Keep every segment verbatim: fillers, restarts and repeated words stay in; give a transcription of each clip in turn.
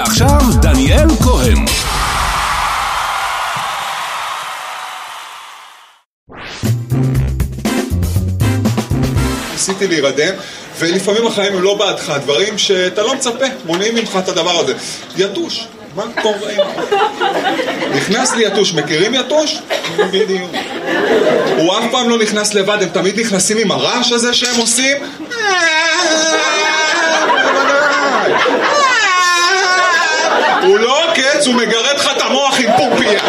ועכשיו דניאל כהן. ניסיתי להירדם, ולפעמים החיים הם לא בעדך, דברים שאתה לא מצפה, מונעים ממך את הדבר הזה. יתוש, מה קורה? נכנס לי יתוש, מכירים יתוש? בדיוק. הוא אף פעם לא נכנס לבד, הם תמיד נכנסים עם הרעש הזה שהם עושים. הוא לא עוקץ, הוא מגרד לך את המוח עם פופיה.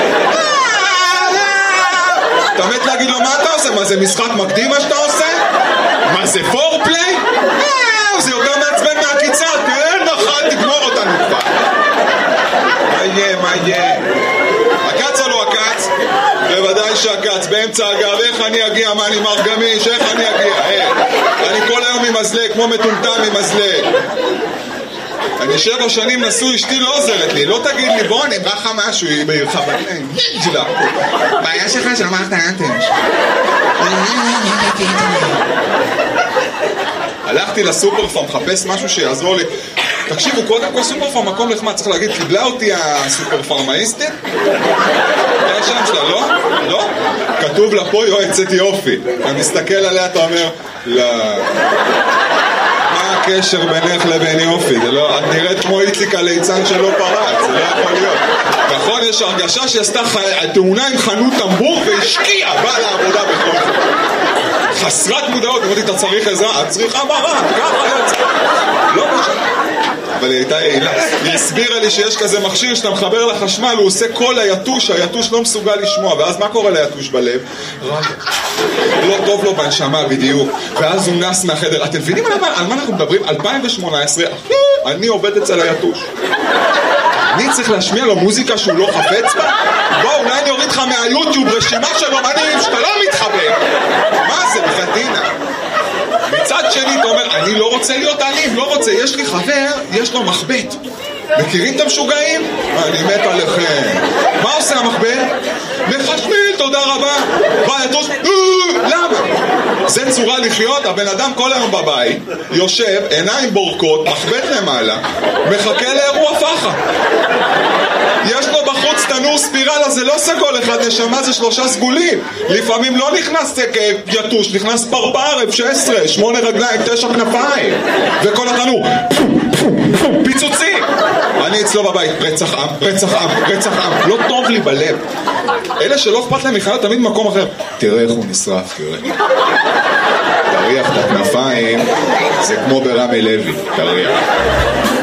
אתה מת להגיד לו מה אתה עושה? מה זה משחק מקדים מה שאתה עושה? מה זה פורפליי? זה יותר מעצבן מהקיצה, כן נכון, תגמור אותנו כבר. מה יהיה, מה יהיה? הקץ או לא הקץ? בוודאי שהקץ, באמצע הגב, איך אני אגיע, מה אני מר גמיש, איך אני אגיע? אני כל היום עם מזלג, כמו מטומטם עם מזלג. אני שבע שנים נשוי, אשתי לא עוזרת לי, לא תגיד לי בוא נברח לך משהו, היא ברחבה, ג'לה. בעיה שלך שאמרת אנטש. הלכתי לסופר פארם, מחפש משהו שיעזור לי. תקשיבו, קודם כל סופר פארם, מקום לחמד, צריך להגיד, קיבלה אותי הסופר פארמאיסטית? זה השם שלה, לא? לא? כתוב לה פה יועצת יופי. אתה מסתכל עליה, אתה אומר, לא... מה הקשר בינך לבין יופי? זה לא, את נראית כמו איציק הליצן שלא פרץ, זה לא יכול להיות. נכון, יש הרגשה שעשתה תאונה עם חנות טמבור והשקיעה, באה לעבודה בכל זאת. חסרת מודעות, אמרתי, אתה צריך עזרה, את צריכה מרה, ככה יצא. לא משנה. אבל היא הייתה יעילה. היא הסבירה לי שיש כזה מכשיר שאתה מחבר לחשמל, הוא עושה כל היתוש, היתוש לא מסוגל לשמוע, ואז מה קורה ליתוש בלב? רק לא טוב לו בנשמה בדיוק, ואז הוא נס מהחדר. אתם מבינים על מה אנחנו מדברים? אלפיים שמונה עשרה, אני עובד אצל היתוש. אני צריך להשמיע לו מוזיקה שהוא לא חפץ בה? בוא, אולי אני אוריד לך מהיוטיוב רשימה של אומנים שאתה לא מתחבר. מה זה, בחדינה? מצד שני אתה אומר, אני לא רוצה להיות אלים, לא רוצה, יש לי חבר, יש לו מחבט. מכירים את המשוגעים? אני מת עליכם. מה עושה המחבט? מחשמל, תודה רבה. בא יתוש, למה? זה צורה לחיות, הבן אדם כל היום בבית, יושב, עיניים בורקות, מחבט למעלה, מחכה לאירוע פחה. יש לו בחוץ תנור ספירלה, זה לא סגול אחד, נשמה זה שלושה סגולים. לפעמים לא נכנס יתוש, נכנס פרפר, אף שש עשרה, שמונה רגליים, תשע כנפיים. וכל התנור, פיצוצים. אני אצלו בבית, רצח עם, רצח עם, רצח עם. לא טוב לי בלב. אלה שלא אכפת להם מחיות תמיד במקום אחר. תראה איך הוא נשרף, תראה. תריח את הכנפיים, זה כמו ברמי לוי, תריח.